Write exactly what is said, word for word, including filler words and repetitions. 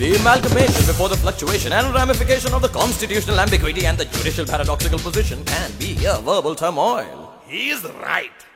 The amalgamation before the fluctuation and ramification of the constitutional ambiguity and the judicial paradoxical position can be a verbal turmoil. He is right.